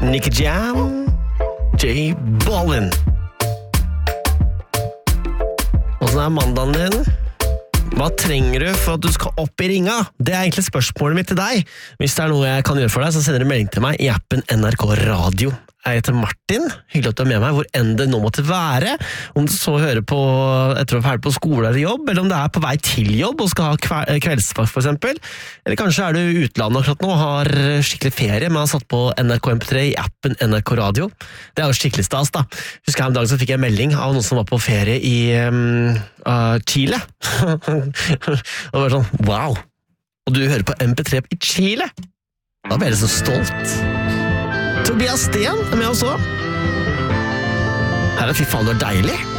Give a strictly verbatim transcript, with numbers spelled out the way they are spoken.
Nicky Jam, J Balvin. Hvordan er mandagen din? Hva trenger du for at du skal opp i ringa? Det er egentlig spørsmålet mitt til deg. Hvis det er noe jeg kan gjøre for deg, så sender du melding til meg i appen N R K Radio. Jeg heter Martin, hyggelig at du er med meg, hvor enn det nå måtte være. Om du så hører på etter å være ferdig på skole eller jobb, eller om det er på vei til jobb og skal ha kveldsvakt for eksempel. Eller kanskje er du i utlandet akkurat nå og har skikkelig ferie, men har satt på N R K M P tre i appen N R K Radio. Det er jo skikkelig stas da. Husker jeg en dag så fikk jeg en melding av noen som var på ferie i um, uh, Chile. Og det var sånn, wow! Og du hører på M P tre i Chile? Da ble jeg så stolt. Tobias Sten er med oss også. Her er fy faen, det er deilig.